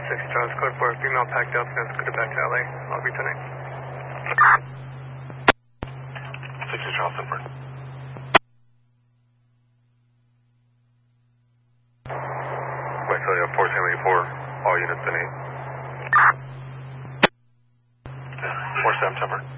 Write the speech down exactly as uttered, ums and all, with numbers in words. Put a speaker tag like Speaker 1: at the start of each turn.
Speaker 1: six Charles Code for female packed up and scooted back to L A. I'll be tonight.
Speaker 2: six Charles Silver. Visalia four seventy-four, all units in eight. four September.